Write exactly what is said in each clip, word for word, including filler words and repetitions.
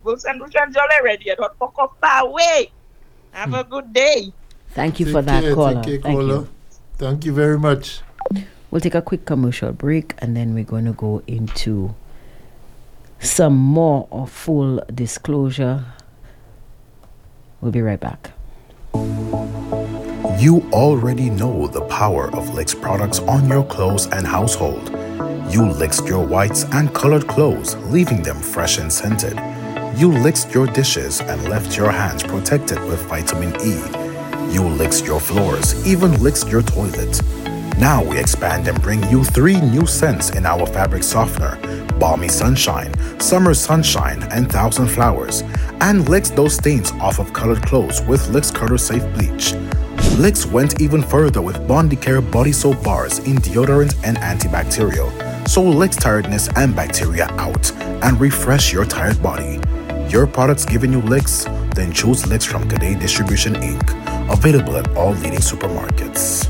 people. Saint Lucian Jolly ready. Don't fuck up that way. Have a good day. Thank you for Take that, care, caller. take care, Thank caller. you. Thank you very much. We'll take a quick commercial break and then we're going to go into some more of full disclosure. We'll be right back. You already know the power of Licks products on your clothes and household. You licked your whites and colored clothes, leaving them fresh and scented. You licked your dishes and left your hands protected with vitamin E. You licked your floors, even licked your toilet. Now we expand and bring you three new scents in our fabric softener: Balmy Sunshine, Summer Sunshine, and Thousand Flowers. And licks those stains off of colored clothes with Licks Color Safe Bleach. Licks went even further with Bondicare body soap bars in deodorant and antibacterial. So Licks tiredness and bacteria out and refresh your tired body. Your products giving you licks? Then choose Licks from Today Distribution Incorporated. Available at all leading supermarkets.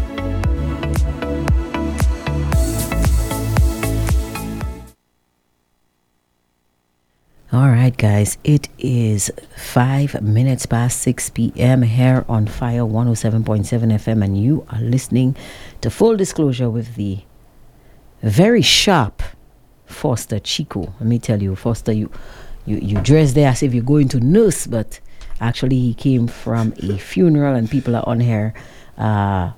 All right, guys, it is five minutes past six p.m. here on Fire one oh seven point seven F M, and you are listening to Full Disclosure with the very sharp Foster Chico. Let me tell you, Foster, you, you, you dress there as if you're going to nurse, but actually he came from a funeral, and people are on here uh,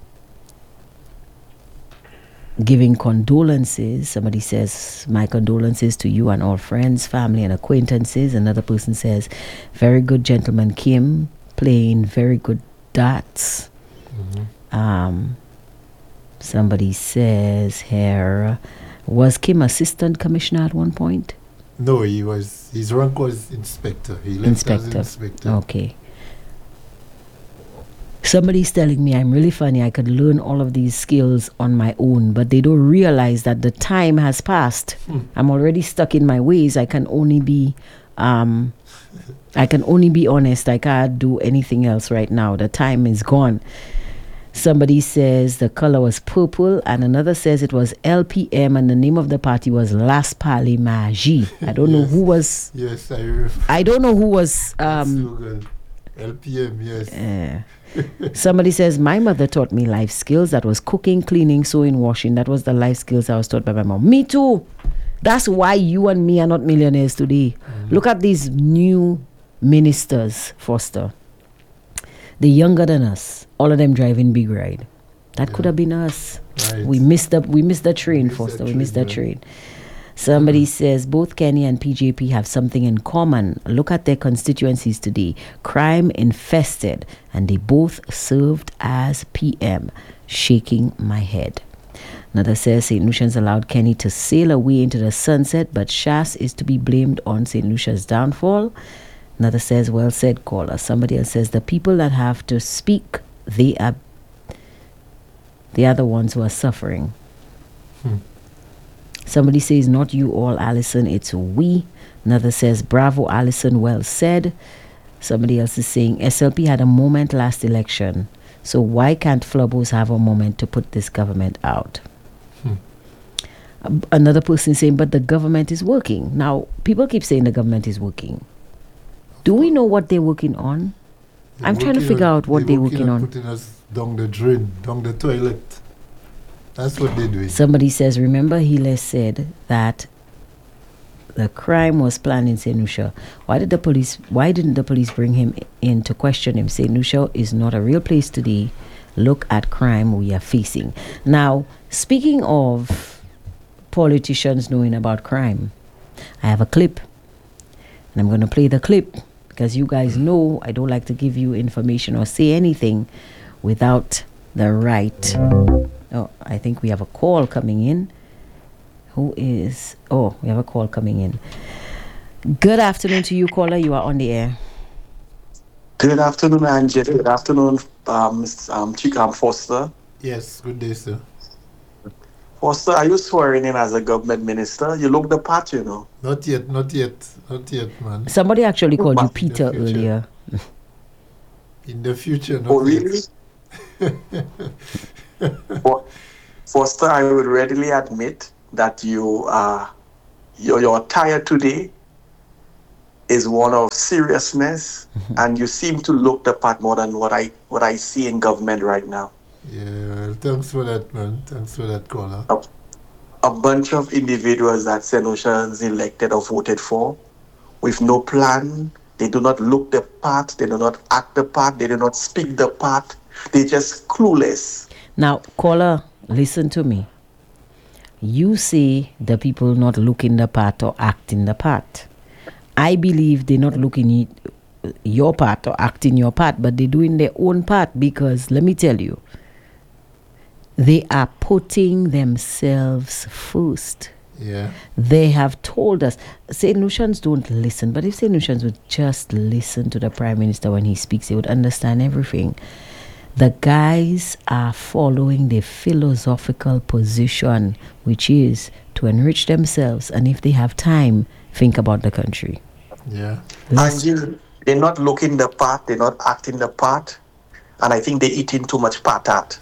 giving condolences. Somebody says, my condolences to you and all friends, family, and acquaintances. Another person says, very good gentleman Kim, playing very good darts. Mm-hmm. Um, somebody says here, was Kim assistant commissioner at one point? No, he was, his rank was inspector. He left Inspector. as inspector. Okay. Somebody's telling me I'm really funny. I could learn all of these skills on my own, but they don't realize that the time has passed. Hmm. I'm already stuck in my ways. I can only be, um, I can only be honest. I can't do anything else right now. The time is gone. Somebody says the color was purple, and another says it was L P M, and the name of the party was Las Pali Magie. I don't yes. know who was. Yes, I remember. I don't know who was. Um, slogan. L P M, yes. Uh, somebody says, my mother taught me life skills. That was cooking, cleaning, sewing, washing. That was the life skills I was taught by my mom. Me too. That's why you and me are not millionaires today. Mm-hmm. Look at these new ministers, Foster. They're younger than us. All of them driving big ride. That yeah. could have been us. Right. We missed up. We missed the train, we Foster. We missed that train. Somebody mm-hmm. says both Kenny and P J P have something in common. Look at their constituencies today. Crime infested, and they both served as P M. Shaking my head. Another says Saint Lucians allowed Kenny to sail away into the sunset, but Shas is to be blamed on Saint Lucia's downfall. Another says, well said, caller. Somebody else says the people that have to speak, they are they are the ones who are suffering. Hmm. Somebody says, not you all, Allison, it's we. Another says, bravo, Allison, well said. Somebody else is saying, S L P had a moment last election, so why can't Flubos have a moment to put this government out? Hmm. Another person saying, but the government is working. Now, people keep saying the government is working. Do we know what they're working on? They're I'm trying to figure on, out what they're, they're working, working on. Putting us down the drain, down the toilet. That's what they're doing. Somebody says, remember Hile said that the crime was planned in Saint Lucia. Why did the police, why didn't the police bring him in to question him? Saint Lucia is not a real place today. Look at crime we are facing. Now, speaking of politicians knowing about crime, I have a clip. And I'm going to play the clip because you guys know I don't like to give you information or say anything without the right. Oh, I think we have a call coming in. Who is... Oh, we have a call coming in. Good afternoon to you, caller. You are on the air. Good afternoon, Angie. Good afternoon, um, um, Chikam Foster. Yes, good day, sir. Foster, are you swearing in as a government minister? You look the part, you know. Not yet, not yet, not yet, man. Somebody actually called you Peter earlier. In the future, not oh, really? For, Foster, I would readily admit that you are your, your attire today is one of seriousness, Mm-hmm. and you seem to look the part more than what I what I see in government right now. Yeah, well, thanks for that, man. Thanks for that caller. A, a bunch of individuals that Saint Lucians elected or voted for with no plan. They do not look the part. They do not act the part. They do not speak the part. They're just clueless. Now, caller, listen to me. You say the people not looking the part or acting the part. I believe they're not looking y- your part or acting your part, but they're doing their own part because, let me tell you, they are putting themselves first. Yeah. They have told us, Saint Lucians don't listen, but if Saint Lucians would just listen to the Prime Minister when he speaks, they would understand everything. The guys are following the philosophical position, which is to enrich themselves, and if they have time, think about the country. Yeah. Let's- And you, they're not looking the part. They're not acting the part. And I think they're eating too much patat.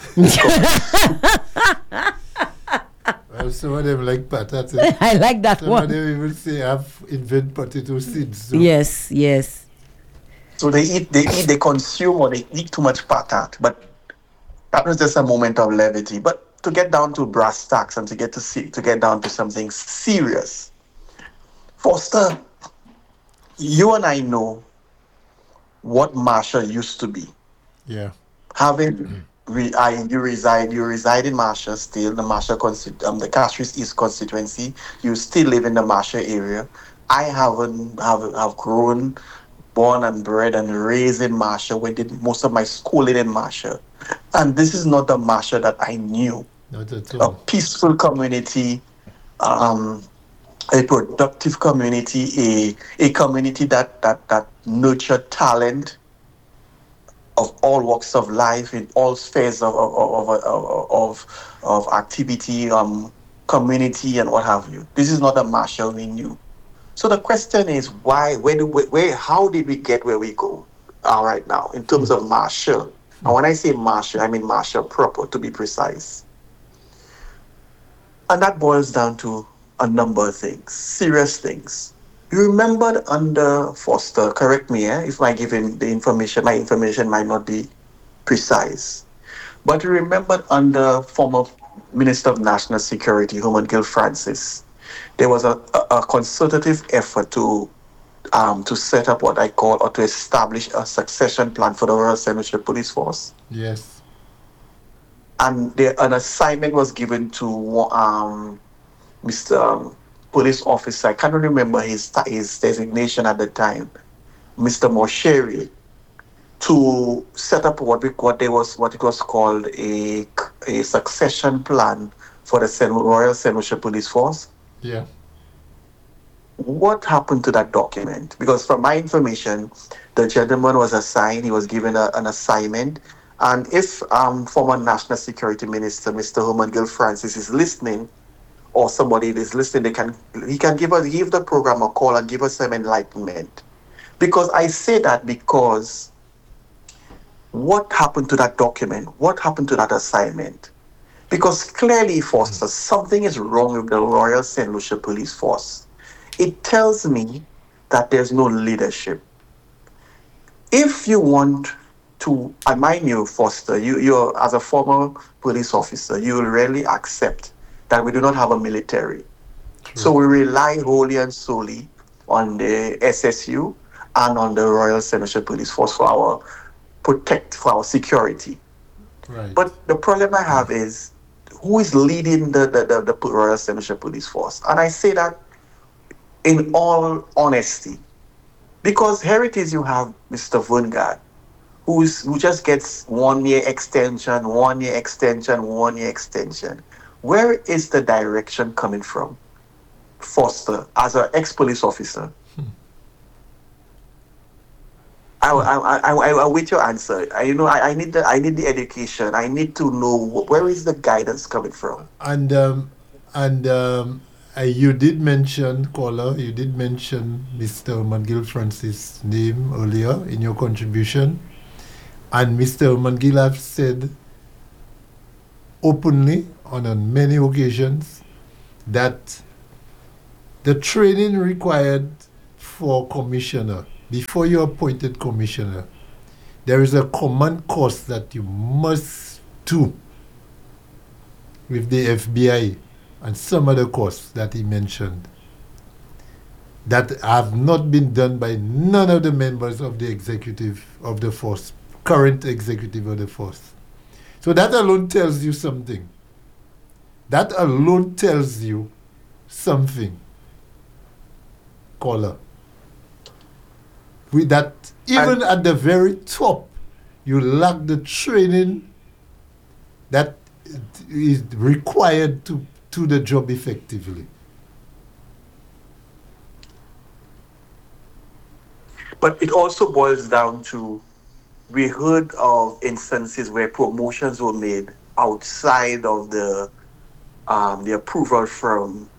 Well, some of them like patats. eh? I like that Some of one. them even say I've invent potato seeds. So. Yes, yes. So they eat, they eat, they consume, or they eat too much patat. But that was just a moment of levity. But to get down to brass tacks and to get to see, to get down to something serious, Foster, you and I know what Marshall used to be. Yeah. Having re, I, you reside, you reside in Marshall still, the Marshall consti- um, the Castries East constituency. You still live in the Marshall area. I haven't have have grown, born and bred and raised in Marshall. Where did most of my schooling in Marshall, and this is not the Marshall that I knew. Not at A all. peaceful community, um, a productive community, a a community that that that nurtured talent of all walks of life in all spheres of of of of, of, of activity, um, community, and what have you. This is not a Marshall we knew. So the question is, why? Where do we, where? How did we get where we go? All right now, in terms of Marshall, and when I say Marshall, I mean Marshall proper, to be precise. And that boils down to a number of things, serious things. You remember under Foster, correct me eh, if I give him the information, my information might not be precise. But you remember under former Minister of National Security, Herman Gill Francis, there was a, a, a consultative effort to um, to set up what I call, or to establish a succession plan for the Royal Saint Lucia Police Force. Yes. And the, an assignment was given to um, Mister Um, police officer, I cannot remember his his designation at the time, Mister Mosheri, to set up what we what there was what it was called a a succession plan for the Saint, Royal Saint Lucia Police Force. Yeah. What happened to that document? Because from my information, the gentleman was assigned, he was given a, an assignment. And if um, former National Security Minister, Mister Herman Gill Francis, is listening, or somebody is listening, they can he can give us give the program a call and give us some enlightenment. Because I say that because what happened to that document? What happened to that assignment? Because clearly, Foster, something is wrong with the Royal Saint Lucia Police Force. It tells me that there's no leadership. If you want to, I mind you, Foster, you, you're as a former police officer, you will rarely accept that we do not have a military. So we rely wholly and solely on the S S U and on the Royal Saint Lucia Police Force for our protect, for our security. Right. But the problem I have is, who is leading the, the, the, the Royal Saint Lucia Police Force? And I say that in all honesty, because here it is, you have Mister Vungard, who's who just gets one year extension, one year extension, one year extension. Where is the direction coming from, Foster, as an ex-police officer? Hmm. I, I, I, I, I wait your answer. I, you know, I, I need the I need the education. I need to know where is the guidance coming from. And um, and um, uh, you did mention, caller, you did mention Mister Herman Francis' name earlier in your contribution. And Mister Herman has said openly on, on many occasions that the training required for commissioner, before you're appointed commissioner, there is a common course that you must do with the F B I and some other course that he mentioned that have not been done by none of the members of the executive of the force, current executive of the force. So that alone tells you something. That alone tells you something, caller. With that, even at the very top, you lack the training that is required to do the job effectively. But it also boils down to, we heard of instances where promotions were made outside of the um, the approval from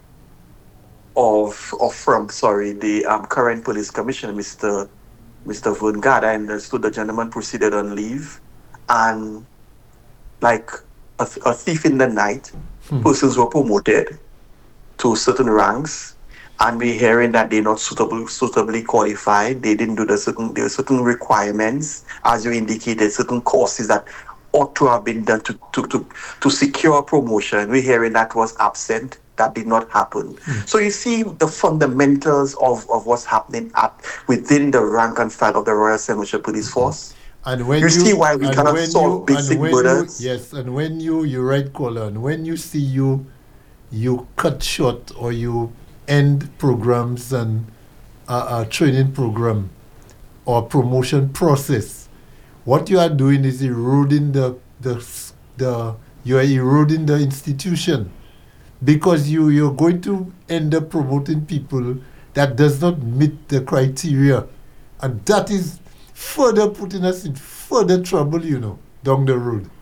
of of from sorry the um, current police commissioner, Mister Mister Vungard. I understood the gentleman proceeded on leave, and like a, a thief in the night, hmm. persons were promoted to certain ranks. And we're hearing that they're not suitable, suitably qualified. They didn't do the certain, there are certain requirements, as you indicated, certain courses that ought to have been done to, to, to, to secure a promotion. We're hearing that was absent. That did not happen. Mm. So you see the fundamentals of, of what's happening at within the rank and file of the Royal Saint Lucia Police Force. And when you, you see why we cannot solve you, basic murders. Yes, and when you, you right, caller, and when you see you, you cut short or you end programs and uh, a training program or promotion process, what you are doing is eroding the the the you are eroding the institution, because you you're going to end up promoting people that does not meet the criteria, and that is further putting us in further trouble, you know, down the road.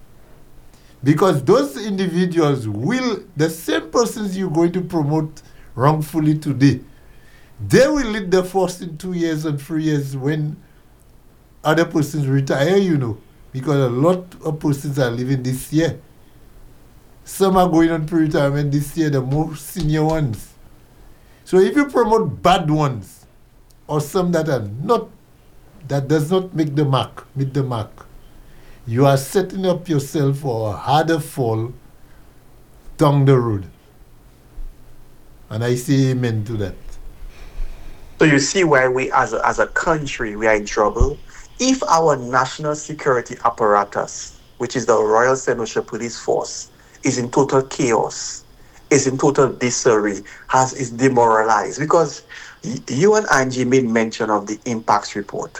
Because those individuals will, the same persons you're going to promote wrongfully today, they will lead the force in two years and three years when other persons retire, you know, because a lot of persons are leaving this year. Some are going on pre-retirement this year, the more senior ones. So if you promote bad ones, or some that are not, that does not make the mark, meet the mark, you are setting up yourself for a harder fall down the road. And I say amen to that. So you see why we as a, as a country, we are in trouble. If our national security apparatus, which is the Royal Saint Lucia Police Force, is in total chaos, is in total disarray, has is demoralized, because y- you and Angie made mention of the impacts report.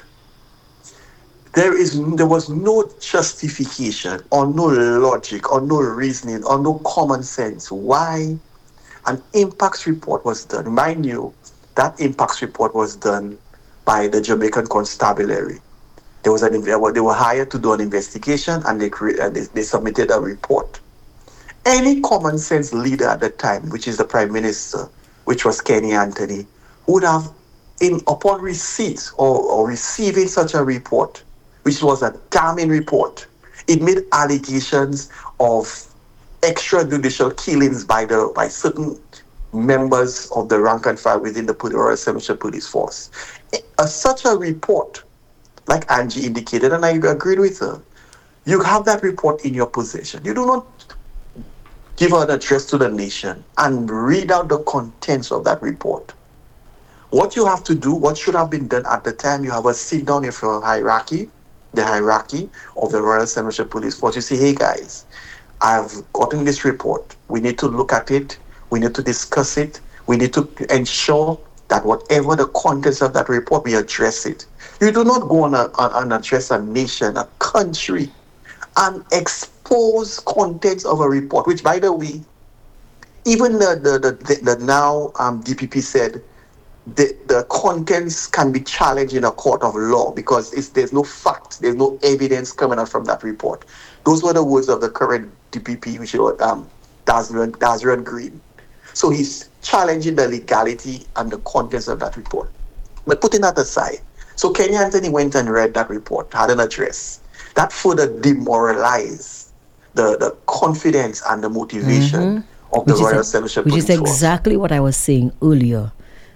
There is there was no justification or no logic or no reasoning or no common sense why an impacts report was done. Mind you, that impacts report was done by the Jamaican Constabulary. There was an they were hired to do an investigation, and they create, uh, they, they submitted a report. Any common sense leader at the time, which is the Prime Minister, which was Kenny Anthony, would have, in upon receipt or, or receiving such a report, which was a damning report, it made allegations of extrajudicial killings by the by certain members of the rank and file within the Royal Saint Lucia Police Force. Uh, such a report, like Angie indicated, and I agreed with her, you have that report in your possession. You do not give an address to the nation and read out the contents of that report. What you have to do, what should have been done at the time, you have a sit down with your hierarchy, the hierarchy of the Royal Saint Lucia Police Force. You say, hey guys, I've gotten this report. We need to look at it. We need to discuss it. We need to ensure that whatever the contents of that report, we address it. You do not go on and address a nation, a country, and expose contents of a report, which, by the way, even the, the, the, the now um, D P P said the, the contents can be challenged in a court of law because it's, there's no facts, there's no evidence coming out from that report. Those were the words of the current D P P, which was um, Dazran, Dazran Green. So he's challenging the legality and the contents of that report. But putting that aside, so Kenny Anthony went and read that report, had an address. That further demoralized the, the confidence and the motivation mm-hmm. of the which Royal is, Saint Lucia Which Police is Force. exactly what I was saying earlier,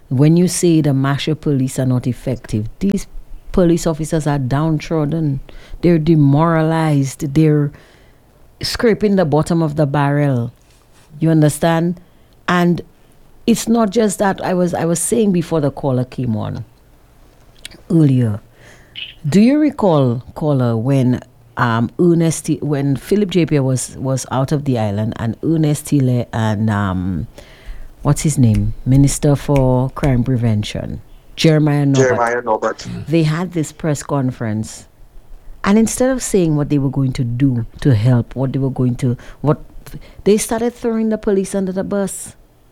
When you say the Masher police are not effective, these police officers are downtrodden. They're demoralized. They're scraping the bottom of the barrel. You understand? And it's not just that. I was I was saying before the caller came on earlier. Do you recall, caller, when um Ernest T- when Philip J. was was out of the island and Ernest Tile and um what's his name, Minister for Crime Prevention, Jeremiah Norbert, Jeremiah Norbert. they had this press conference, and instead of saying what they were going to do to help, what they were going to what they started throwing the police under the bus.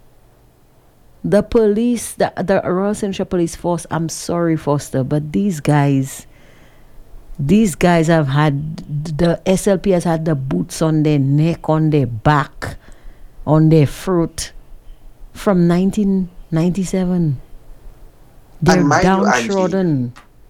The police, the, the Royal Central Police Force, I'm sorry, Foster, but these guys, these guys have had, the S L P has had the boots on their neck, on their back, on their throat from nineteen ninety-seven. They're And mind you, Angie, downtrodden.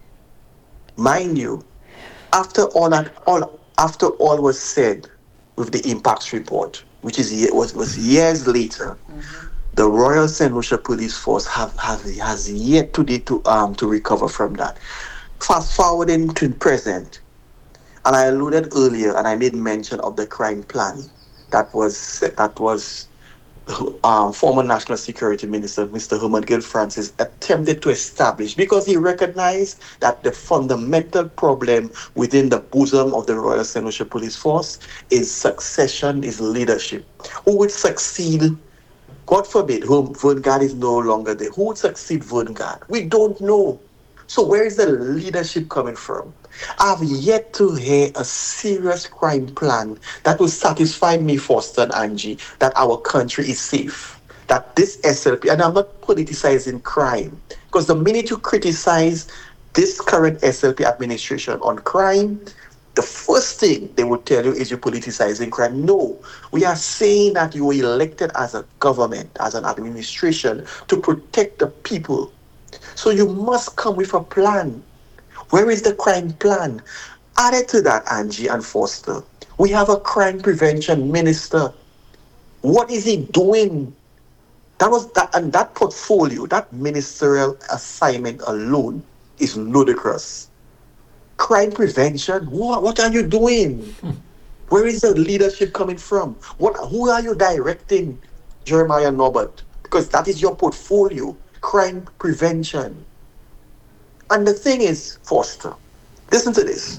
Mind you, after all that, all after all was said with the impacts report, which is ye- was, was years later, the Royal Saint Lucia Police Force have, have has yet today to um to recover from that. Fast forwarding to present, and I alluded earlier, and I made mention of the crime plan that was that was um, former National Security Minister Mister Herman Gill Francis attempted to establish, because he recognized that the fundamental problem within the bosom of the Royal Saint Lucia Police Force is succession, is leadership. Who would succeed? God forbid, whom Vanguard is no longer there. Who would succeed Vanguard? We don't know. So where is the leadership coming from? I've yet to hear a serious crime plan that will satisfy me, Foster and Angie, that our country is safe. That this S L P, and I'm not politicizing crime, because the minute you criticize this current S L P administration on crime, the first thing they will tell you is you're politicizing crime. No, we are saying that you were elected as a government, as an administration, to protect the people. So you must come with a plan. Where is the crime plan? Added to that, Angie and Foster, we have a crime prevention minister. What is he doing? That was that, and that portfolio, that ministerial assignment alone is ludicrous. Crime prevention? What, what are you doing? Where is the leadership coming from? What? Who are you directing, Jeremiah Norbert? Because that is your portfolio, crime prevention. And the thing is, Foster, listen to this.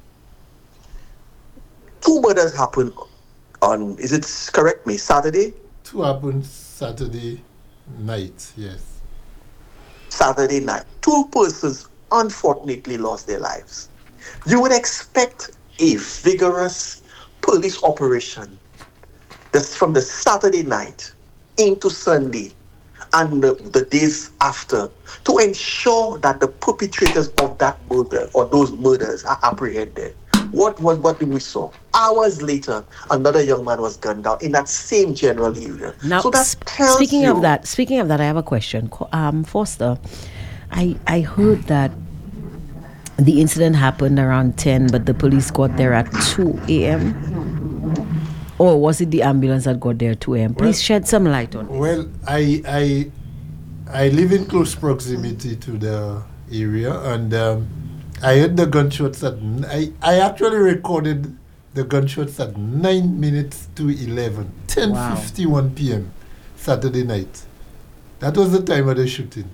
Two murders happened on, is it, correct me, Saturday? Two happened Saturday night, yes. Saturday night. Two persons unfortunately lost their lives. You would expect a vigorous police operation that's from the Saturday night into Sunday and the, the days after to ensure that the perpetrators of that murder or those murders are apprehended. What was what we saw? Hours later, another young man was gunned down in that same general area. Now, so that sp- tells speaking you, of that, speaking of that, I have a question. Co- Um, Foster, I I heard that the incident happened around ten, but the police got there at two a.m. Or was it the ambulance that got there at two a.m.? Please Well- shed some light on it. Well, I I I live in close proximity to the area, and um, I heard the gunshots at. n- I I actually recorded the gunshots at nine minutes to eleven, ten fifty-one p.m. Saturday night. That was the time of the shooting.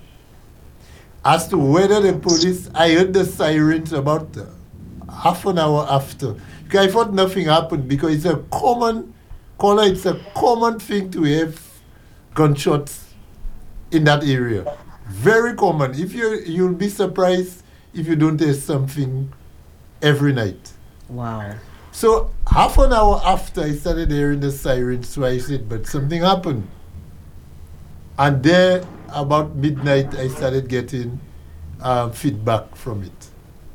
As to whether the police, I heard the sirens about uh, half an hour after. Because I thought nothing happened, because it's a common, caller, it's a common thing to have gunshots in that area. Very common. If you you'll be surprised if you don't hear something every night. Wow. So half an hour after I started hearing the sirens, so I said, but something happened. And there, about midnight, I started getting um, feedback from it.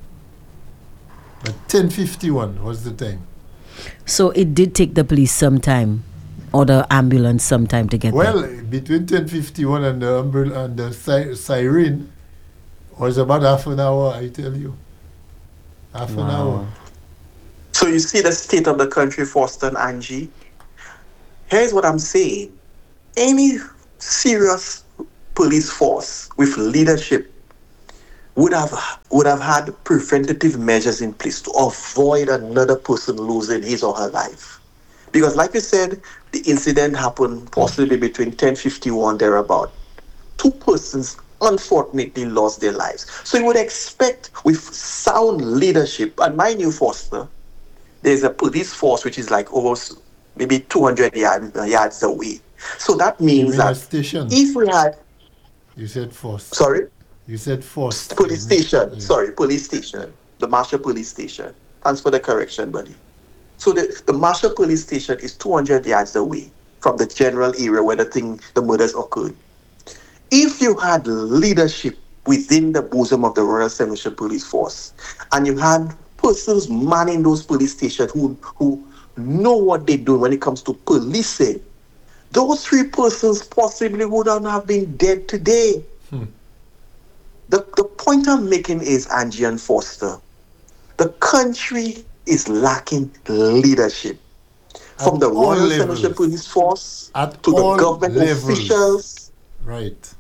But ten fifty-one was the time. So it did take the police some time, or the ambulance some time to get Well, there. between ten fifty-one and the, umbral- and the si- siren was about half an hour, I tell you. Half an hour. so you see the state of the country, Foster and Angie. Here's what I'm saying. Any serious police force with leadership would have would have had preventative measures in place to avoid another person losing his or her life. Because like you said, the incident happened possibly between ten fifty-one thereabout. Two persons unfortunately lost their lives. So you would expect with sound leadership, and mind you, Foster, there's a police force which is like over maybe two hundred yard, yards away. So that means mean a that station? if we had, You said force. sorry, You said force. police station, Yeah. sorry, police station, the Marshall Police Station. Thanks for the correction, buddy. So the, the Marshall Police Station is two hundred yards away from the general area where the thing, the murders occurred. If you had leadership within the bosom of the Royal Saint Lucia Police Force, and you had persons manning those police stations who, who know what they do when it comes to policing, those three persons possibly would not have been dead today. Hmm. The, the point I'm making is, Angie and Foster, the country is lacking leadership. From At the all Royal Saint Lucia levels. Police Force At to the all government levels. officials, Right.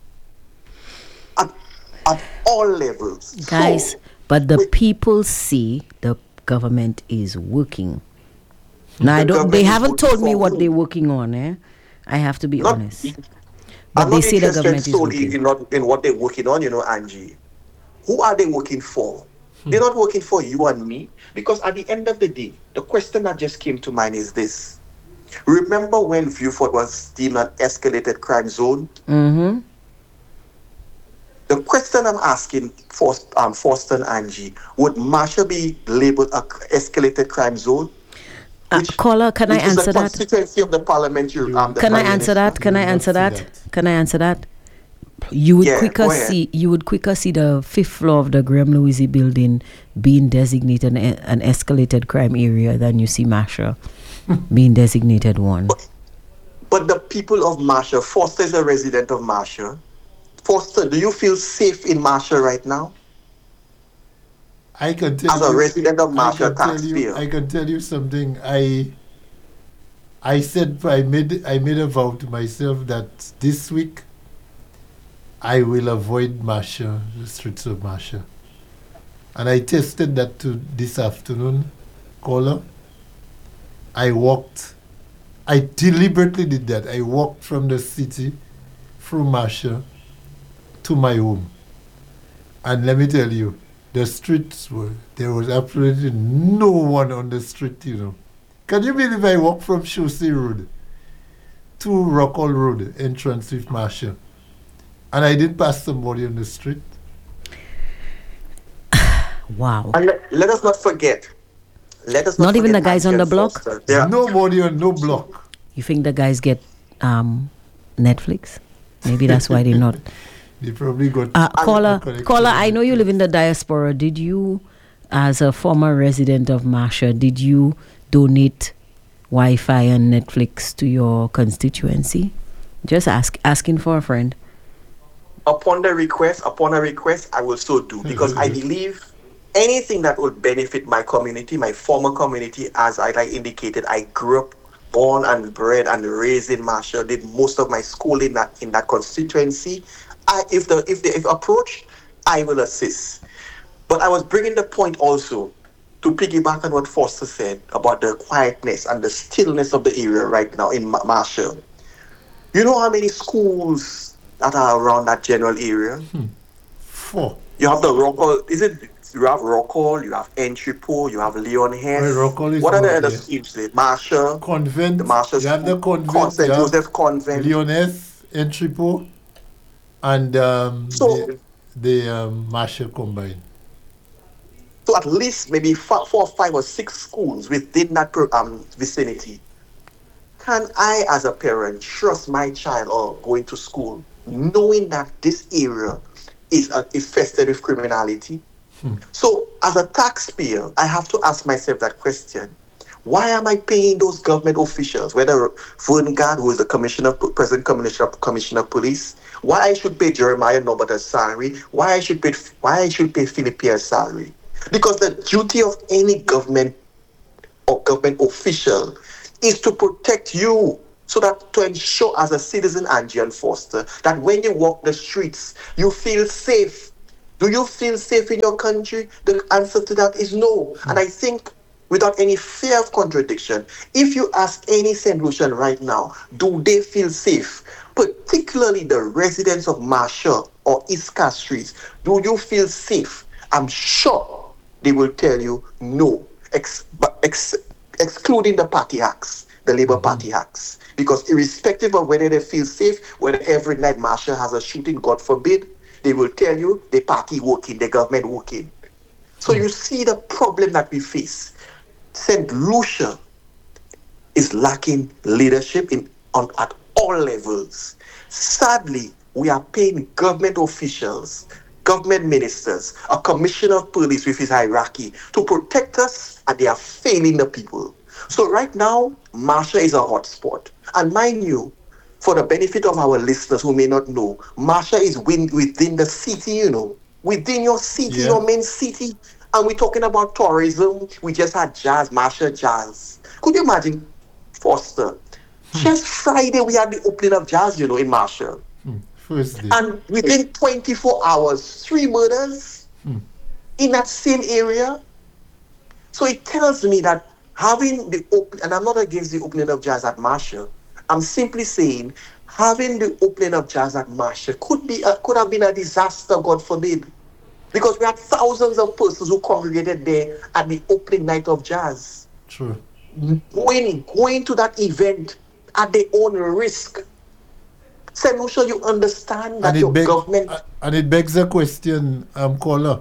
at, at all levels. Guys, So, but the wait. people see the government is working. Now, I The don't. They government is haven't working told me for what who? they're working on. Eh, I have to be Not- honest. I'm But they not say the interested government is solely working. in, not, in what they're working on, you know, Angie. Who are they working for? They're not working for you and me, because at the end of the day, the question that just came to mind is this. Remember when Viewfort was deemed an escalated crime zone? Mm-hmm. The question I'm asking for um, Foster and Angie, would Marshall be labeled an escalated crime zone? Uh, Which- caller, can I which is answer a that? constituency of the parliamentary. Um, the Can I Prime answer Minister. that? Can I You will answer not that? see that. Can I answer that? You would Yeah, quicker go ahead. see. You would quicker see the fifth floor of the Graham Louise building being designated an, an escalated crime area than you see Masha being designated one. But the people of Marshall, Foster is a resident of Marshall. Foster, do you feel safe in Marshall right now? I can tell As a you, resident of I Marshall, can tell you, taxpayer. I can tell you something. I I said I made I made a vow to myself that this week I will avoid Marshall, the streets of Marshall. And I tested that to this afternoon, caller. I walked I deliberately did that. I walked from the city through Marshall to my home. And let me tell you, the streets were, there was absolutely no one on the street, you know. Can you believe I walked from Chaussee Road to Rockall Road, entrance with Marshall, and I didn't pass somebody on the street? Wow. And let, let us not forget. Let us not, Not even forget the guys on Angie the and block? Foster. There are- Nobody on no block. You think the guys get um, Netflix? Maybe that's why they're not. They probably got Uh, caller, connection. caller. I know you live in the diaspora. Did you, as a former resident of Marshall, did you donate Wi-Fi and Netflix to your constituency? Just ask, asking for a friend. upon the request, upon a request, I will so do, because I believe anything that would benefit my community, my former community, as I like indicated, I grew up, born and bred and raised in Marshall, did most of my schooling in that in that constituency. I, if the if the if approach, I will assist. But I was bringing the point also to piggyback on what Foster said about the quietness and the stillness of the area right now in Ma- Marshall. You know how many schools that are around that general area? four. You have the Rockall, is it, you have Rockall, you have Entrepot, you have Leon Hess. Well, Rockall is What are the not other there. schools there? Marshall, Convent. the Marshall You have the School, convent. Saint you have Joseph Convent. Leoness, Entrepot, and um, So- the, the um, Marshall combined. So at least maybe four, four, five or six schools within that pro- um, vicinity. Can I, as a parent, trust my child or going to school, knowing that this area is uh, infested with criminality? So, as a taxpayer, I have to ask myself that question: why am I paying those government officials, whether Vernegard, who is the commissioner, present commissioner, commissioner of police, why I should pay Jeremiah Nobota's salary, why I should pay, why I should pay Philip Pierre's salary? Because the duty of any government or government official is to protect you, So that to ensure as a citizen, Angie and Foster, that when you walk the streets, you feel safe. Do you feel safe in your country? The answer to that is no. Mm. And I think without any fear of contradiction, if you ask any Saint Lucian right now, do they feel safe? Particularly the residents of Marshall or Iska streets, do you feel safe? I'm sure they will tell you no, ex- ex- excluding the party hacks, the Labour mm-hmm. Party hacks. Because irrespective of whether they feel safe, whether every night Marshall has a shooting, God forbid, they will tell you the party working, the government working. So mm-hmm. you see the problem that we face. Saint Lucia is lacking leadership in on at all levels. Sadly, we are paying government officials, government ministers, a commissioner of police with his hierarchy to protect us, and they are failing the people. So right now, Marshall is a hotspot. And mind you, for the benefit of our listeners who may not know, Marshall is win- within the city, you know, within your city, yeah. your main city. And we're talking about tourism. We just had jazz, Marshall Jazz. Could you imagine, Foster? Hmm. Just Friday, we had the opening of jazz, you know, in Marshall. Hmm. First day. And within twenty-four hours, three murders hmm. in that same area. So it tells me that having the open, and I'm not against the opening of jazz at Marshall. I'm simply saying having the opening of jazz at Marshall could be a, could have been a disaster, God forbid. Because we had thousands of persons who congregated there at the opening night of jazz. True. Going, going to that event at their own risk. Saint Lucia, you understand that your beg, government... Uh, and it begs a question, um, caller.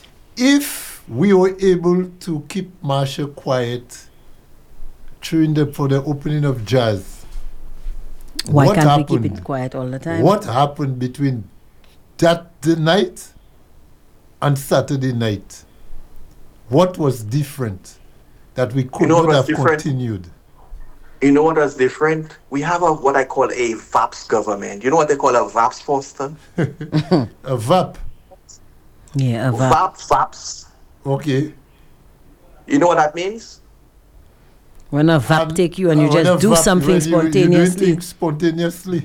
If we were able to keep Marshall quiet during the, for the opening of jazz, why what can't happened? we keep it quiet all the time? What happened between that the night and Saturday night? What was different that we could you know not have different? continued? You know what was different? We have a what I call a V A P S government. You know what they call a V A P S, Foster? A V A P? Yeah, a V A P. V A P, V A P S. Okay. You know what that means? When a V A P Um, take you and you uh, just do V A P, something you, spontaneously. You do spontaneously.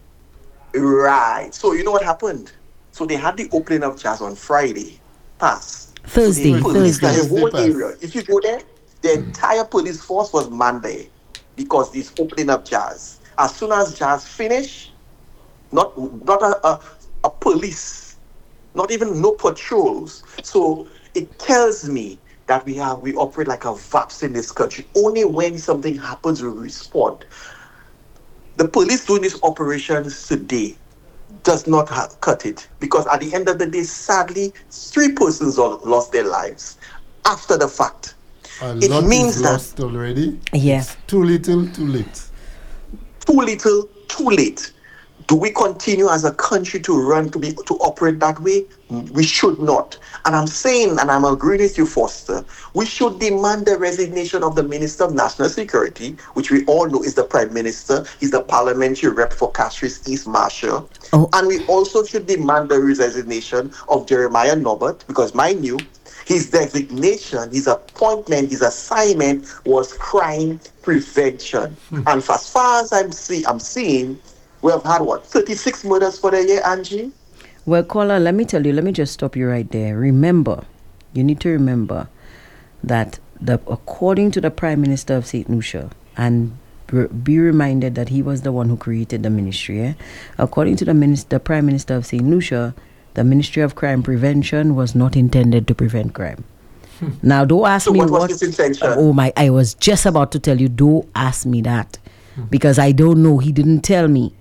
Right. So you know what happened? So they had the opening of jazz on Friday. Pass. Thursday, So police Thursday. the whole Thursday area. If you go there, the entire police force was manned there because this opening of jazz. As soon as jazz finished, not not a, a, a police, not even no patrols. So it tells me that we have we operate like a V A P S in this country. Only when something happens we respond. The police doing these operations today does not have, cut it, because at the end of the day, sadly, three persons all lost their lives after the fact. A it lot means is that lost already. Yeah. It's too little, too late. Too little, too late. Do we continue as a country to run to be to operate that way? We should not. And I'm saying, and I'm agreeing with you, Foster, we should demand the resignation of the Minister of National Security, which we all know is the Prime Minister. He's the parliamentary rep for Castries East Marshall. Oh. And we also should demand the resignation of Jeremiah Norbert, because mind you, his designation, his appointment, his assignment was crime prevention. Hmm. And as far as I'm see, I'm seeing, we have had, what, thirty-six murders for the year, Angie? Well, caller, let me tell you, let me just stop you right there. Remember, you need to remember that the according to the Prime Minister of Saint Lucia, and be reminded that he was the one who created the ministry, eh? According to the, minister, the Prime Minister of Saint Lucia, the Ministry of Crime Prevention was not intended to prevent crime. Hmm. Now, don't ask so me what. what was his intention? Oh my, I was just about to tell you, don't ask me that. Hmm. Because I don't know. He didn't tell me.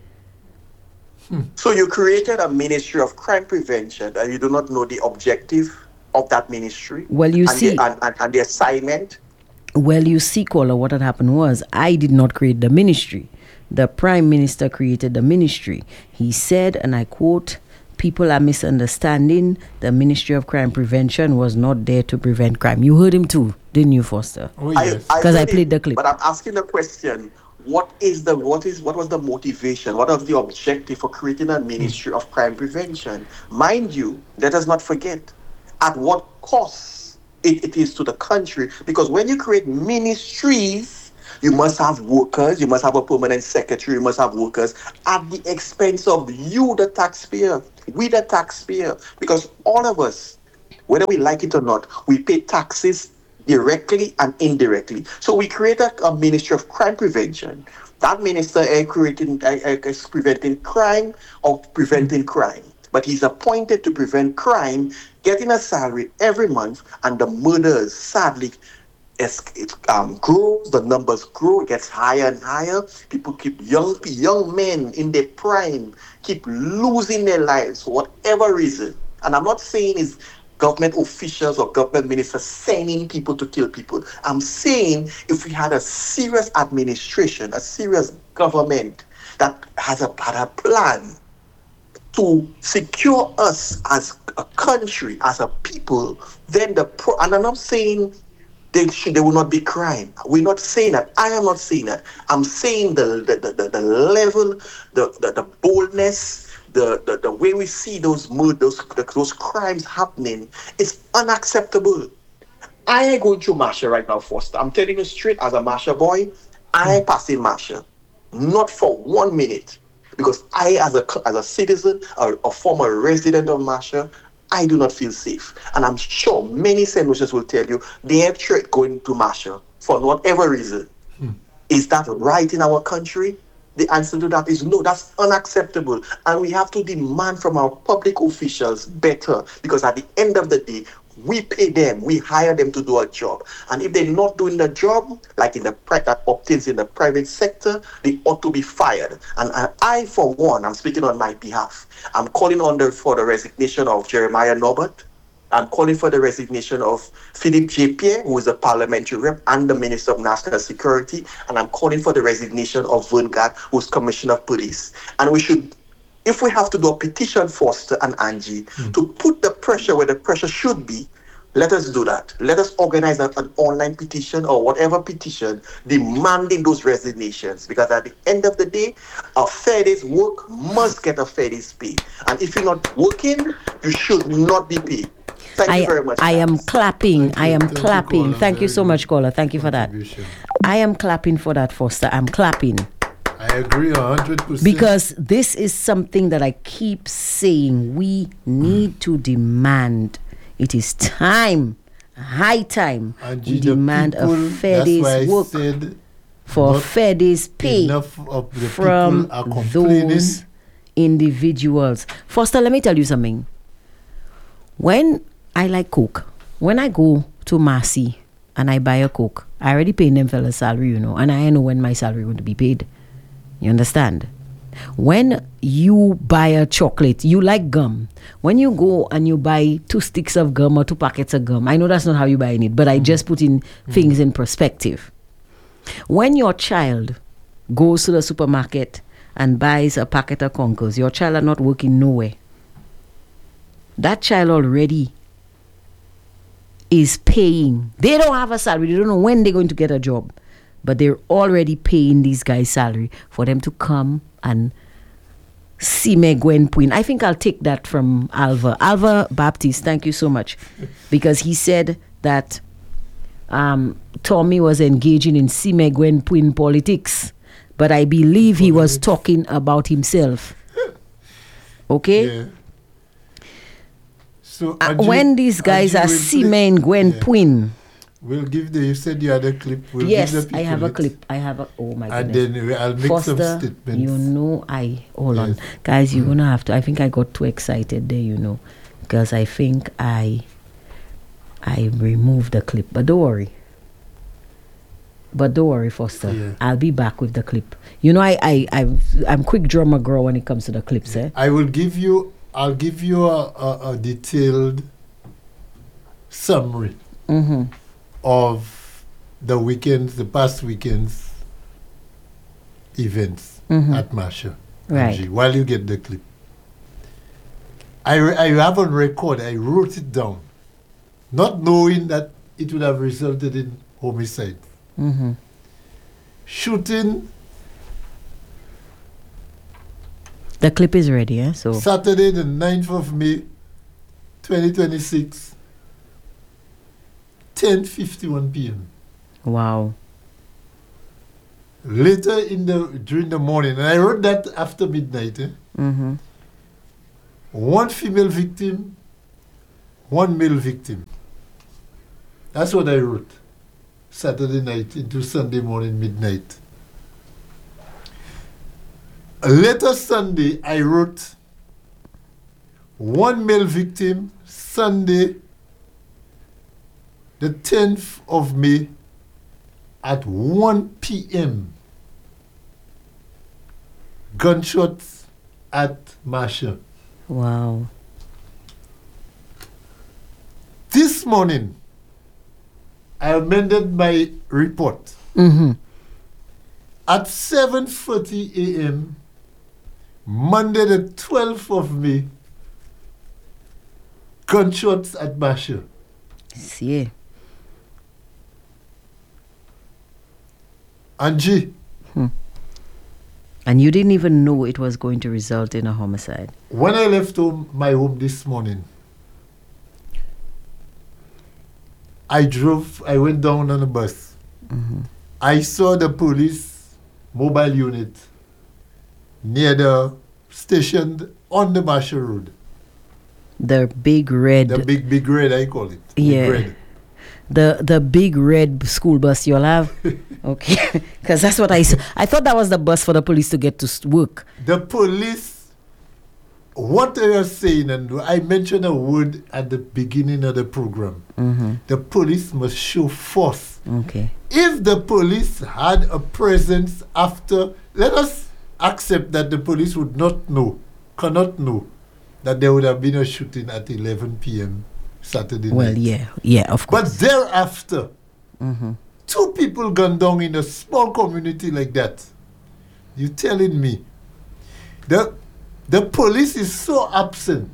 So you created a Ministry of Crime Prevention and you do not know the objective of that ministry? Well, you and see... The, and, and, and the assignment? Well, you see, caller, what had happened was I did not create the ministry. The Prime Minister created the ministry. He said, and I quote, "People are misunderstanding. The Ministry of Crime Prevention was not there to prevent crime." You heard him too, didn't you, Foster? Oh, yes. Because I, I played it, the clip. But I'm asking the question. What is the what is what was the motivation? What was the objective for creating a Ministry of Crime Prevention? Mind you, let us not forget at what cost it, it is to the country. Because when you create ministries, You must have workers, you must have a permanent secretary, you must have workers at the expense of you, the taxpayer, we, the taxpayer, because all of us, whether we like it or not, we pay taxes directly and indirectly. So we create a, a Ministry of Crime Prevention. That minister is creating, uh, is preventing crime or preventing crime. But he's appointed to prevent crime, getting a salary every month, and the murders, sadly, as it um, grows, the numbers grow, it gets higher and higher. People keep, young young men in their prime, keep losing their lives for whatever reason. And I'm not saying it's government officials or government ministers sending people to kill people. I'm saying if we had a serious administration, a serious government that has a, had a plan to secure us as a country, as a people, then the pro- and I'm not saying they should, there will not be crime. We're not saying that. I am not saying that. I'm saying the the, the, the, the level, the, the, the boldness, the, the, the way we see those murders, those, the, those crimes happening, is unacceptable. I ain't going through Masha right now, Foster. I'm telling you straight, as a Masha boy, I ain't passing Masha. Not for one minute. Because I, as a as a citizen, or a former resident of Masha, I do not feel safe. And I'm sure many Saint Lucians will tell you they have tried going to Masha for whatever reason. Hmm. Is that right in our country? The answer to that is no, that's unacceptable. And we have to demand from our public officials better, because at the end of the day, we pay them, we hire them to do a job. And if they're not doing the job, like in the pri- that obtains in the private sector, they ought to be fired. And I, I, for one, I'm speaking on my behalf. I'm calling on the, for the resignation of Jeremiah Norbert. I'm calling for the resignation of Philippe J. Pierre, who is a parliamentary rep and the Minister of National Security. And I'm calling for the resignation of Vern Gatt, who's Commissioner of Police. And we should, if we have to do a petition, Foster and Angie, mm. to put the pressure where the pressure should be, let us do that. Let us organize a, an online petition or whatever petition demanding those resignations. Because at the end of the day, a fair day's work must get a fair day's pay. And if you're not working, you should not be paid. Thank I, you very much. I am clapping. Thank I you, am thank clapping. you, Thank you so much, caller. Thank you for that. I am clapping for that, Foster. I'm clapping. I agree one hundred percent. Because this is something that I keep saying. We need to demand. It is time, high time, And we the demand people, a fair that's why I day's work said for a not fair day's pay enough of the from people are complaining. those individuals. Foster, let me tell you something. When I like Coke, when I go to Marcy and I buy a Coke, I already paying them fellas salary, you know, and I know when my salary going to be paid. You understand? When you buy a chocolate, you like gum. When you go and you buy two sticks of gum or two packets of gum, I know that's not how you buy it, but I just put in things in perspective. When your child goes to the supermarket and buys a packet of Conkers, your child are not working nowhere. That child already is paying. They don't have a salary. They don't know when they're going to get a job. But they're already paying these guys salary for them to come and see me Gwen Puin. I think I'll take that from Alva. Alva Baptiste, thank you so much. Because he said that um, Tommy was engaging in Sime Gwen Puin politics. But I believe he was talking about himself. Okay? Yeah. So Uh, Angie- when these guys Angie are will Sime play- and Gwen yeah. Puin. We'll give the, you said you had a clip. We'll Yes, give the I have people a it. clip. I have a, oh my And goodness. then we- I'll make Foster, some statements. you know, I, hold on. Yes. Guys, you're going to have to, I think I got too excited there, you know, because I think I, I removed the clip. But don't worry. But don't worry, Foster. Yeah. I'll be back with the clip. You know, I, I, I'm, I'm quick drummer girl when it comes to the clips, eh? I will give you, I'll give you a, a, a detailed summary Mm-hmm. of the weekends, the past weekends events Mhm. at Masha. Right. Angie, while you get the clip. I, re- I have on record, I wrote it down, not knowing that it would have resulted in homicide. Mm-hmm. Shooting The clip is ready, eh? So Saturday the ninth of May twenty twenty-six, ten fifty-one p.m. wow. Later in the during the morning, and I wrote that after midnight. Eh? Mm-hmm. One female victim, one male victim. That's what I wrote. Saturday night into Sunday morning, midnight. Later Sunday, I wrote one male victim, Sunday, the tenth of May, at one p.m. Gunshots at Marshall. Wow. This morning, I amended my report. Mm-hmm. At seven thirty a.m., Monday the twelfth of May, gunshots at Marshall. See. Angie, And you didn't even know it was going to result in a homicide. when I left home, my home this morning, I drove, I went down on a bus. I saw the police mobile unit near the station on the Marshall Road. The big red, The big, big red, I call it. Big Yeah. red. the the big red school bus you'll have. Okay, because that's what I s- I thought that was the bus for the police to get to s- work. The police, what they are saying, and I mentioned a word at the beginning of the program, Mm-hmm. the police must show force. Okay. If the police had a presence after, let us accept that the police would not know, cannot know, that there would have been a shooting at eleven p.m. Saturday Well, night. yeah, yeah, of But course. thereafter, Mm-hmm. two people gunned down in a small community like that. You telling me the the police is so absent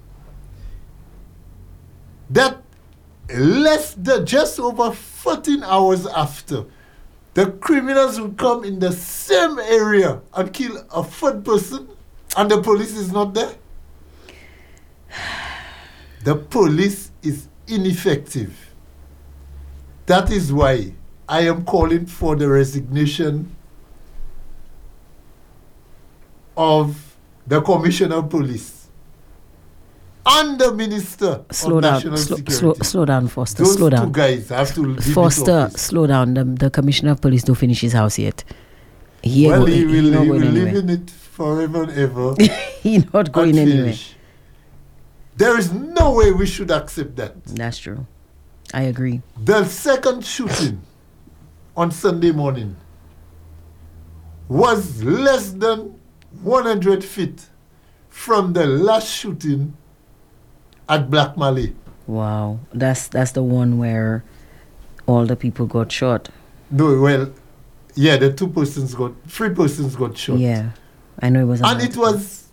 that less than just over fourteen hours after, the criminals will come in the same area and kill a third person, and the police is not there. The police is ineffective. That is why I am calling for the resignation of the Commissioner of Police and the Minister Slow of down, National slow, Security. slow, slow down, Foster. Those slow two down. guys have to leave Foster, this office. slow down. The, the commissioner of police don't finish his house yet. He ain't Well, go- he he will, not he going will live anywhere. in it forever and ever. He not going and anywhere. finish. There is no way we should accept that. That's true. I agree. The second shooting on Sunday morning was less than one hundred feet from the last shooting at Black Malay. Wow, that's that's the one where all the people got shot. No, well, yeah, the two persons got, three persons got shot. Yeah, I know it was. a And it multiple. was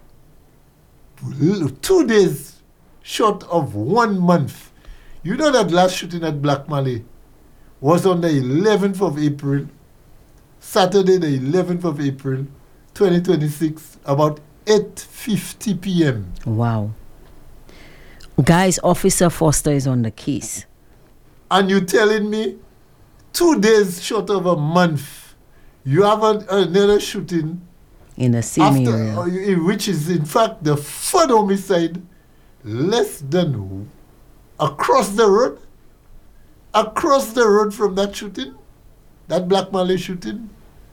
l- two days short of one month. You know that last shooting at Black Malay was on the eleventh of April, Saturday the eleventh of April, twenty twenty-six, about eight fifty p.m. Wow. Guys, Officer Foster is on the case. And you telling me two days short of a month, you have an, another shooting In the same after, area. uh, in- which is in fact the third homicide less than across the road, across the road from that shooting, that Black Malay shooting.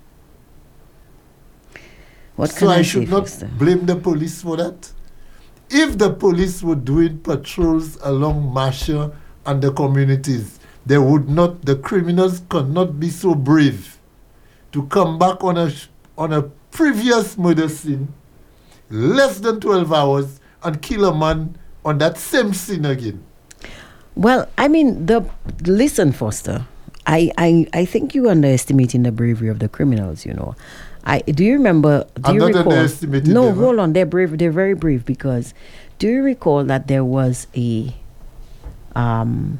What So can I, I say, should not Foster? blame the police for that. If the police were doing patrols along Marshall and the communities, they would not, the criminals could not be so brave to come back on a sh- on a previous murder scene, less than twelve hours, and kill a man on that same scene again. Well, I mean, the listen, Foster. I, I, I think you underestimating the bravery of the criminals. You know, I do you remember? Do I'm you not recall? underestimating No, them, huh? hold on. They're brave. They're very brave because do you recall that there was a um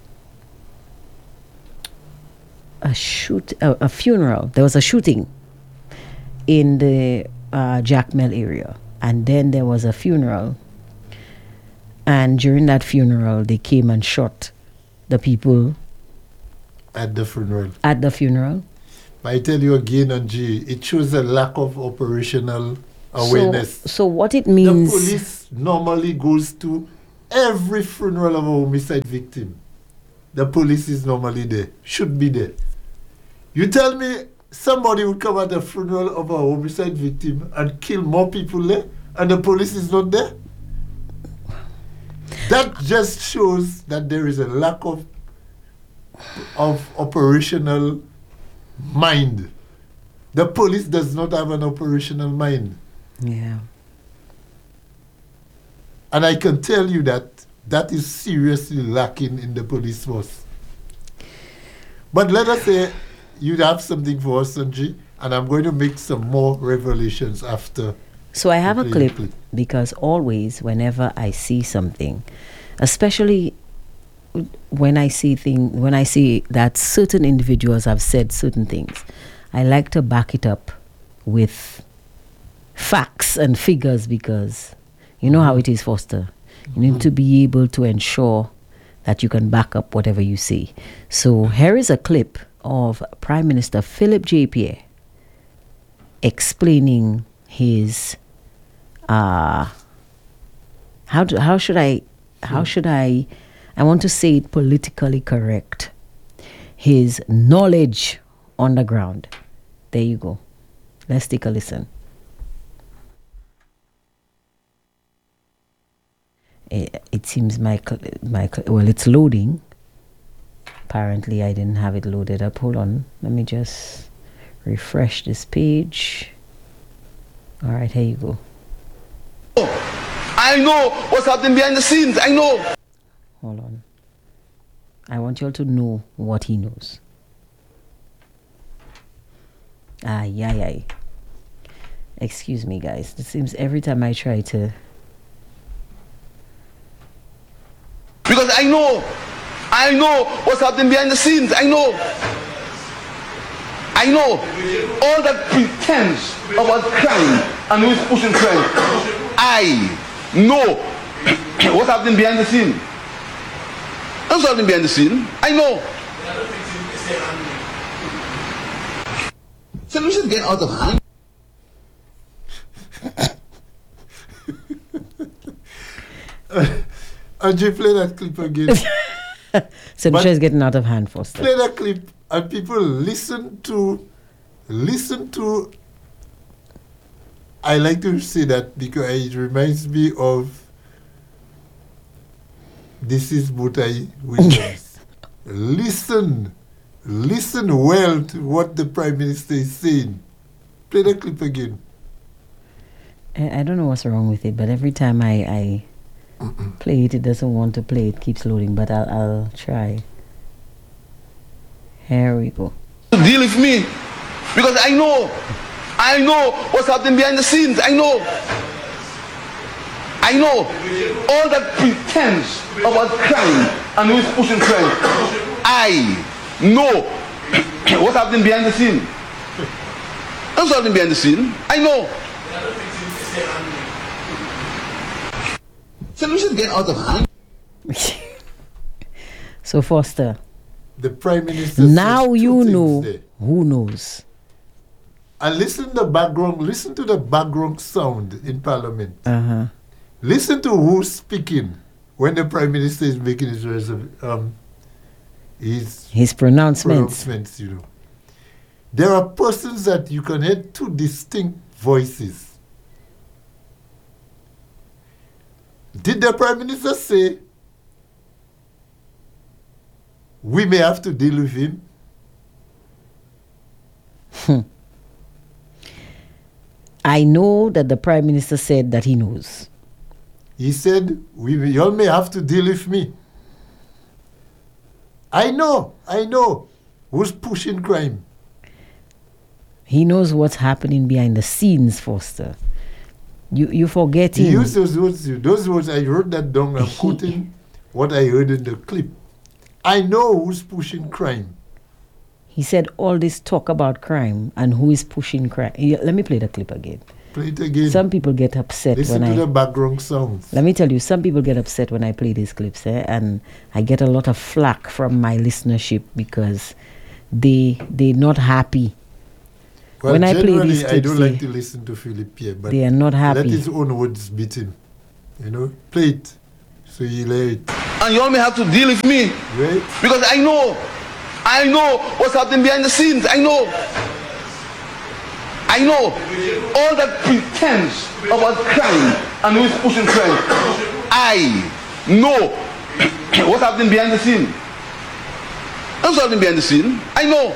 a shoot a, a funeral? There was a shooting in the uh, Jackmel area, and then there was a funeral. And during that funeral, they came and shot the people At the funeral. at the funeral. I tell you again, Angie, it shows a lack of operational awareness. So, so what it The means... police normally goes to every funeral of a homicide victim. The police is normally there, should be there. You tell me somebody would come at the funeral of a homicide victim and kill more people there, and the police is not there? That just shows that there is a lack of of operational mind. The police does not have an operational mind. Yeah. And I can tell you that that is seriously lacking in the police force. But let us say you have something for us, Sanji, and I'm going to make some more revelations after. So I have a play the clip, clip. because always whenever I see something, especially when I see thing when I see that certain individuals have said certain things, I like to back it up with facts and figures, because you know how it is, Foster. You need to be able to ensure that you can back up whatever you say. So here is a clip of Prime Minister Philip J. Pierre explaining his uh how do, how should I how should I I want to say it politically correct, his knowledge on the ground. There you go. Let's take a listen. It, it seems my cl- my cl- well, it's loading. Apparently, I didn't have it loaded up. Hold on, let me just refresh this page. All right, here you go. I know what's happening behind the scenes. I know. Hold on. I want you all to know what he knows. Ay, ay, ay. Excuse me, guys. It seems every time I try to... Because I know. I know what's happening behind the scenes. I know. I know. All that pretense about crime and who's pushing crime. I know what's happening behind the scene. What's happening behind the scene? I know. So we should get out of hand. Angie, play that clip again. Senator is getting out of hand, Foster. Play that clip and people listen to, listen to, I like to say that because it reminds me of This is Butai Williams. Listen, listen well to what the Prime Minister is saying. Play the clip again. I, I don't know what's wrong with it, but every time I, I play it, it doesn't want to play. It keeps loading, but I'll, I'll try. Here we go. Deal with me. Because I know. I know what's happening behind the scenes. I know. I know. All that pretense about crime and who's pushing crime. I know what's happening behind the scene. What's happening behind the scene? I know. So we should get out of hand. So, Foster, The Prime Minister now says two you things know there. who knows. And listen to the background, listen to the background sound in Parliament. Uh-huh. Listen to who's speaking when the Prime Minister is making his reserv- um, his His pronouncements. pronouncements, you know. There are persons that you can hear two distinct voices. Did the Prime Minister say we may have to deal with him? I know that the Prime Minister said that he knows. He said, we may, y'all may have to deal with me. I know, I know. Who's pushing crime? He knows what's happening behind the scenes, Foster. You you forgetting. He used those words. Those words, I wrote that down. I'm quoting what I heard in the clip. I know who's pushing crime. He said all this talk about crime and who is pushing crime. Yeah, let me play the clip again. Play it again. Some people get upset Listen when to I... the background sounds. Let me tell you, some people get upset when I play these clips, eh? And I get a lot of flack from my listenership because they they're not happy Well, When I play generally, these I clips, don't they- like to listen to Philip Pierre, but they are not let happy. his own words beat him. You know, play it so you hear it. And you all may have to deal with me. Right? Because I know, I know what's happening behind the scenes. I know. I know all that pretense about crime and who's pushing crime. I know what's happening behind the scene. What's happening behind the scene? I know.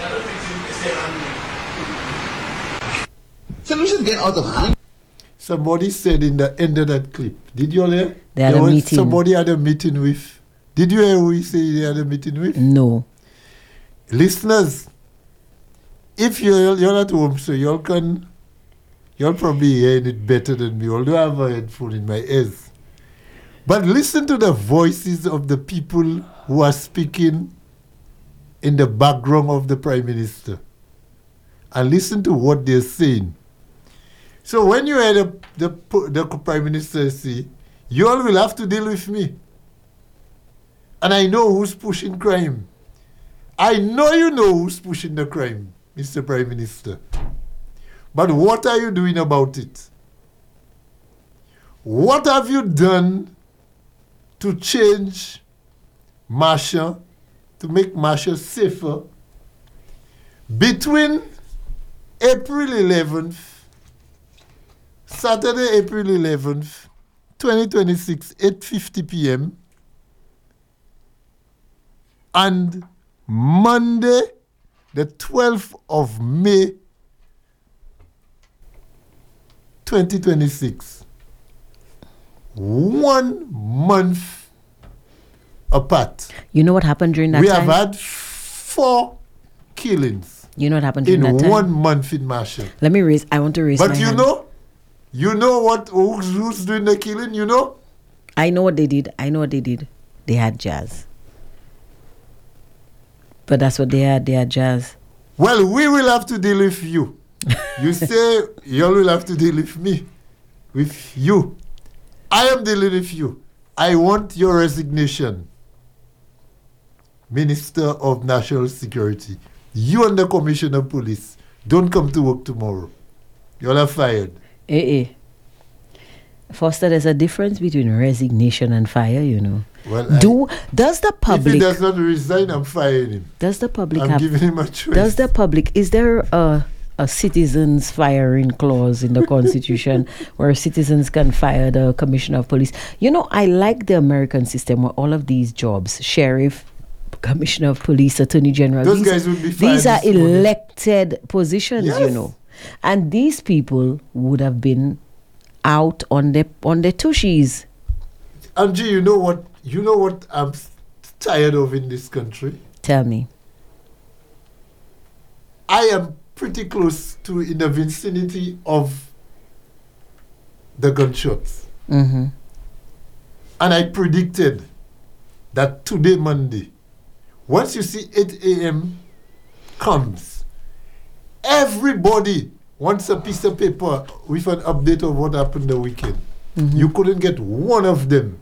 So we should get out of hand. Somebody said in the end of that clip, did you all hear? They had There a was meeting. Somebody had a meeting with. Did you hear who he said he had a meeting with? No. Listeners, if you're, you're at home, so y'all can, you'll probably hearing it better than me, although I have a headphone in my ears. But listen to the voices of the people who are speaking in the background of the Prime Minister. And listen to what they're saying. So when you hear the, the, the Prime Minister say, you all will have to deal with me. And I know who's pushing crime. I know you know who's pushing the crime, Mister Prime Minister. But what are you doing about it? What have you done to change Masha, to make Masha safer between April eleventh, Saturday, April eleventh, twenty twenty-six, eight fifty p.m. and Monday, the twelfth of May, twenty twenty-six. One month apart. You know what happened during that We time? have had four killings You know what happened in during that time? one month in Marshall. Let me raise. I want to raise But my you hand. know, you know what? Who's, who's doing the killing? You know? I know what they did. I know what they did. They had jazz. But that's what they had. They had jazz. Well, we will have to deal with you. You say you will have to deal with me, with you. I am dealing with you. I want your resignation, Minister of National Security. You and the Commissioner of Police don't come to work tomorrow. You'll have fired. Eh, eh. Foster, there's a difference between resignation and fire, you know. Well, I- Do does the if he public does not resign, I'm firing him. does the public I'm have giving him a choice. does the public is there a a citizens firing clause in the constitution where citizens can fire the commissioner of police? You know, I like the American system where all of these jobs, sheriff, commissioner of police, attorney general, Those these, guys would be fired these are this morning. elected positions, you Yes. know. And these people would have been out on the on the tushies. Angie, you know what? You know what I'm s- tired of in this country? Tell me. I am pretty close to in the vicinity of the gunshots. Mm-hmm. And I predicted that today, Monday, once you see eight a.m. comes, everybody wants a piece of paper with an update of what happened the weekend. Mm-hmm. You couldn't get one of them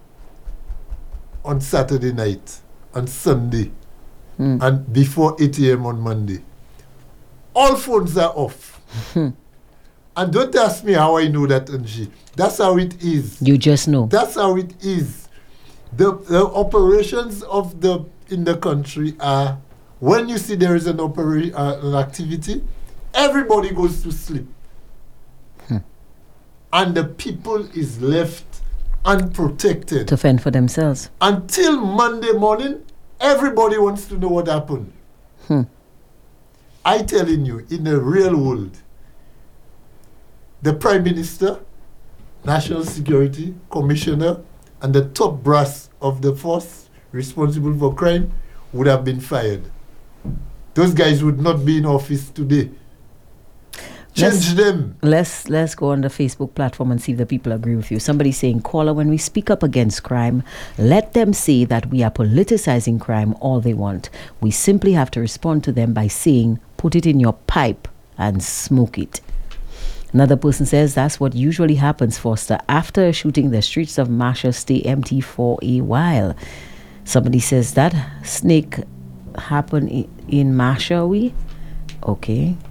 on Saturday night, on Sunday, Mm. and before eight a.m. on Monday. All phones are off. And don't ask me how I know that, Angie. That's how it is. You just know. That's how it is. The, the operations of the in the country are, when you see there is an opera, uh, an activity, everybody goes to sleep. And the people is left unprotected. To fend for themselves. Until Monday morning, everybody wants to know what happened. Hmm. I telling you, in the real world, the Prime Minister, National Security Commissioner, and the top brass of the force responsible for crime would have been fired. Those guys would not be in office today. Change Let's- them. Let's let's go on the Facebook platform and see if the people agree with you. Somebody saying, caller, when we speak up against crime, let them say that we are politicizing crime all they want. We simply have to respond to them by saying, put it in your pipe and smoke it. Another person says that's what usually happens, Foster. After shooting, the streets of Marshall stay empty for a while. Somebody says that snake happened in, in Marshall. We okay.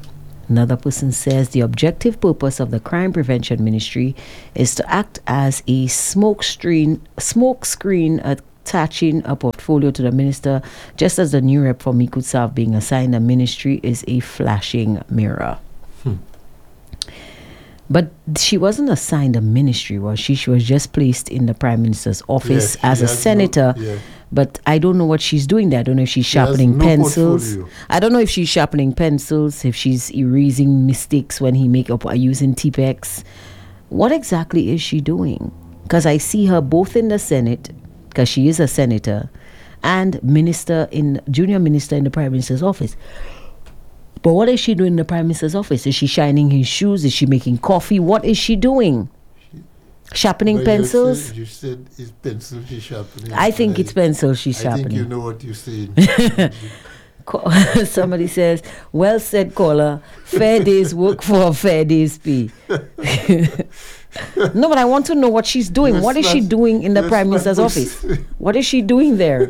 Another person says the objective purpose of the Crime Prevention Ministry is to act as a smoke screen, smoke screen attaching a portfolio to the minister, just as the new rep for Micoud South being assigned a ministry is a flashing mirror. Hmm. But she wasn't assigned a ministry, was she? She was just placed in the Prime Minister's office yeah, as a senator. No, yeah. But I don't know what she's doing there. I don't know if she's She has sharpening no pencils. portfolio. I don't know if she's sharpening pencils, if she's erasing mistakes when he make up or using T-Pex. What exactly is she doing? Because I see her both in the Senate, because she is a senator, and minister in junior minister in the Prime Minister's office. But what is she doing in the Prime Minister's office? Is she shining his shoes? Is she making coffee? What is she doing? Sharpening But pencils? You said, you said it's pencil she's sharpening. I think And it's pencil she's I sharpening. think you know what you're saying. Co- Somebody says, well said, caller. Fair day's work for a fair day's pay. No, but I want to know what she's doing. Yes, What is she ma'am. doing in the Yes, Prime ma'am. Minister's office? What is she doing there?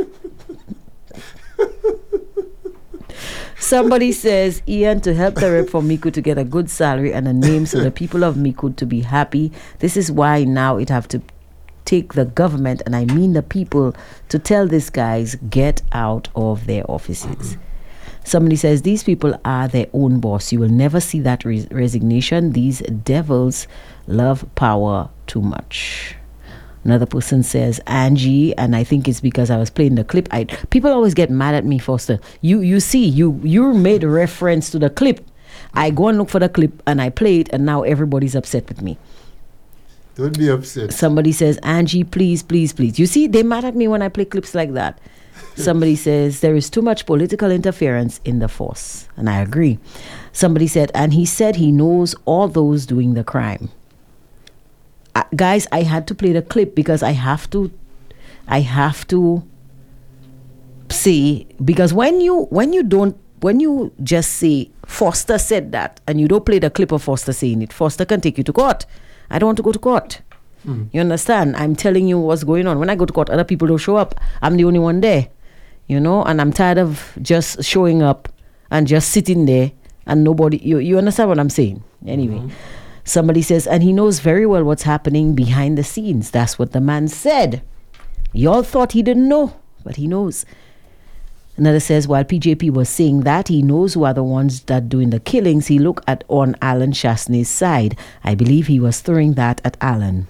Somebody says, Ian, to help the rep for Micoud to get a good salary and a name so the people of Micoud to be happy. This is why now it have to take the government, and I mean the people, to tell these guys, get out of their offices. Somebody says, these people are their own boss. You will never see that res- resignation. These devils love power too much. Another person says, Angie, and I think it's because I was playing the clip. I people always get mad at me, Foster. You you see, you you made a reference to the clip. I go and look for the clip and I play it, and now everybody's upset with me. Don't be upset. Somebody says, Angie, please, please, please. You see, they mad at me when I play clips like that. Somebody says, there is too much political interference in the force. And I agree. Somebody said, and he said he knows all those doing the crime. Uh, guys, I had to play the clip because I have to, I have to say, because when you, when you don't, when you just say, Foster said that, and you don't play the clip of Foster saying it, Foster can take you to court. I don't want to go to court. Hmm. You understand? I'm telling you what's going on. When I go to court, other people don't show up. I'm the only one there. You know, and I'm tired of just showing up and just sitting there and nobody, you, you understand what I'm saying? Anyway, mm-hmm. Somebody says, and he knows very well what's happening behind the scenes. That's what the man said. Y'all thought he didn't know, but he knows. Another says, while P J P was saying that, he knows who are the ones that doing the killings. He looked at on Alan Chasney's side. I believe he was throwing that at Alan.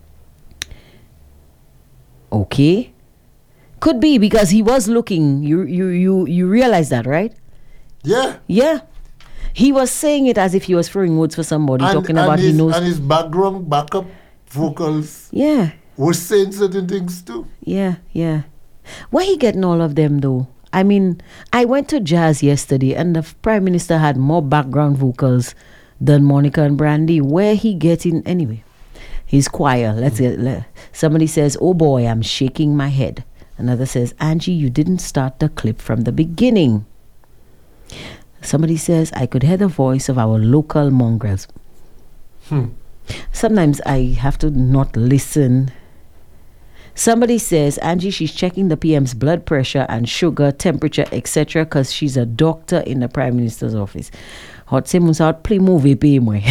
Okay. Could be because he was looking. You you you you realize that, right? Yeah. Yeah. He was saying it as if he was throwing words for somebody, and, talking and about his, he knows. And his background, backup vocals. Yeah. Was saying certain things too. Yeah, yeah. Where he getting all of them though? I mean, I went to jazz yesterday and the Prime Minister had more background vocals than Monica and Brandy. Where he getting anyway? His choir. Let's get. Let, somebody says, "Oh boy, I'm shaking my head." Another says, Angie, you didn't start the clip from the beginning. Somebody says, I could hear the voice of our local mongrels. Hmm. Sometimes I have to not listen. Somebody says, Angie, she's checking the P M's blood pressure and sugar, temperature, et cetera because she's a doctor in the Prime Minister's office. Hot se out play movie pay moi.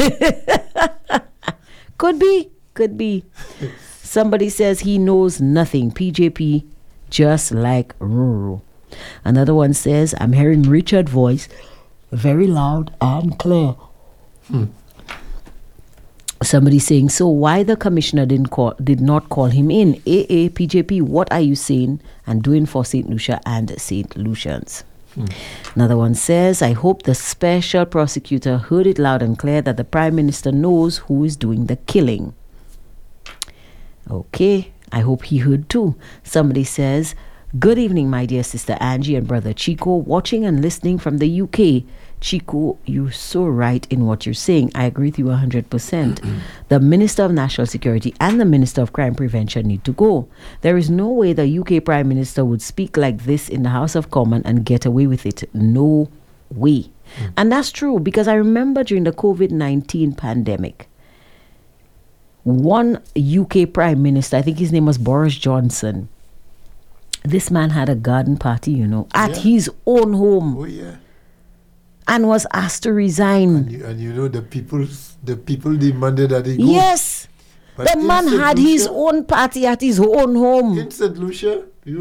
Could be, could be. Somebody says he knows nothing. P J P, just like Ruru. Another one says, I'm hearing Richard's voice very loud and clear. Hmm. Somebody saying, so why the commissioner didn't call, did not call him in? A A, P J P, what are you saying and doing for Saint Lucia and Saint Lucians? Hmm. Another one says, I hope the special prosecutor heard it loud and clear that the Prime Minister knows who is doing the killing. Okay, I hope he heard too. Somebody says, good evening, my dear sister Angie and brother Chico, watching and listening from the U K. Chico, you're so right in what you're saying. I agree with you one hundred percent. The Minister of National Security and the Minister of Crime Prevention need to go. There is no way the U K Prime Minister would speak like this in the House of Commons and get away with it. No way. Mm. And that's true because I remember during the covid nineteen pandemic, one U K Prime Minister, I think his name was Boris Johnson, this man had a garden party, you know, at yeah. his own home. Oh, yeah. and was asked to resign. And you, and you know the people, the people demanded that he go. Yes. But The in man Saint had his Lucia- own party at his own home. In Saint Lucia,